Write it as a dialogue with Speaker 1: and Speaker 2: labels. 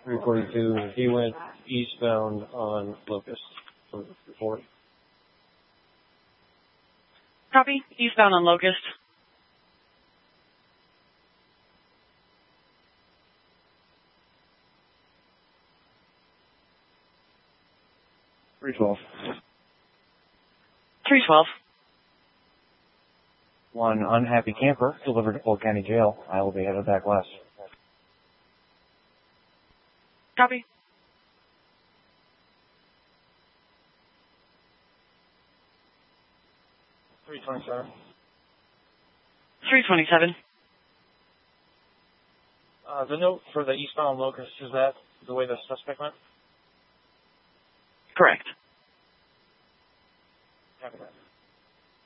Speaker 1: 342. He went eastbound on Locust. Report.
Speaker 2: Copy. Eastbound on Locust.
Speaker 1: .312.
Speaker 2: 312.
Speaker 1: One unhappy camper delivered to Polk County Jail. I will be headed back west.
Speaker 2: Copy.
Speaker 1: .327.
Speaker 2: 327.
Speaker 1: The note for the eastbound Locust, is that the way the suspect went?
Speaker 2: Correct.
Speaker 1: Copy that.